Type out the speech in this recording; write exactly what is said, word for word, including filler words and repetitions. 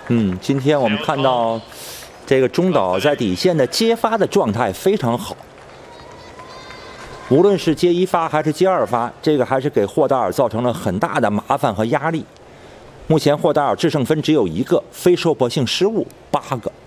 嗯，今天我们看到这个中岛在底线的接发的状态非常好，无论是接一发还是接二发，这个还是给霍达尔造成了很大的麻烦和压力。目前霍达尔制胜分只有一个，非收获性失误八个。